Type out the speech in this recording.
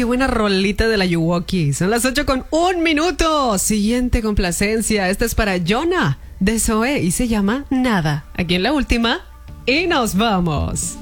qué buena rolita de la Yuwoki. Son las 8:01. Siguiente complacencia. Esta es para Jonah de Zoe y se llama Nada. Aquí en la última. Y nos vamos.